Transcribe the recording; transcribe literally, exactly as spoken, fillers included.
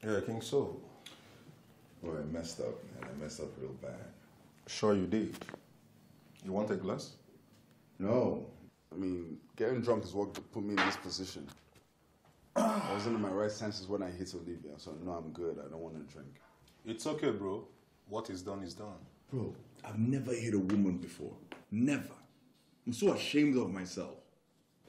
Yeah, I think so. Boy, I messed up, man. I messed up real bad. Sure you did. You want a glass? No. I mean, getting drunk is what put me in this position. I wasn't in my right senses when I hit Olivia, so no, I'm good. I don't want to drink. It's okay, bro. What is done is done. Bro, I've never hit a woman before. Never. I'm so ashamed of myself.